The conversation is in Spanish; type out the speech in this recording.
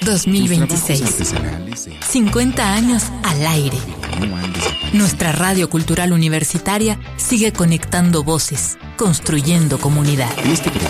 2026. 50 años al aire. Nuestra radio cultural universitaria sigue conectando voces, construyendo comunidad.